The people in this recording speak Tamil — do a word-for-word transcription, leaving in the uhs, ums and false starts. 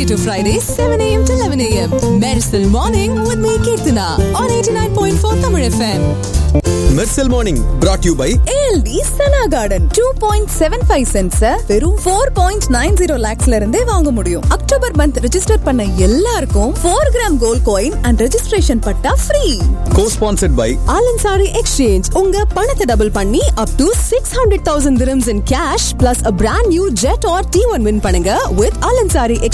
to Friday, seven a.m. to eleven a.m. Medicine Morning with me, Kirtana, on eighty-nine point four Tamil F M. Medicine Morning brought to you by A L D Sana Garden. two point seven five cents வெறும் four point nine zero lakhsல இருந்தே வாங்க முடியும். அக்டோபர் மந்த் ரெஜிஸ்டர் பண்ண எல்லாருக்கும் four gram gold coin and registration patta free. Co-sponsored by Alansari Exchange. உங்க பணத்தை டபுள் பண்ணி up to six hundred thousand dirhams in cash plus a brand new jet or T one win பண்ணுங்க with Alansari Exchange.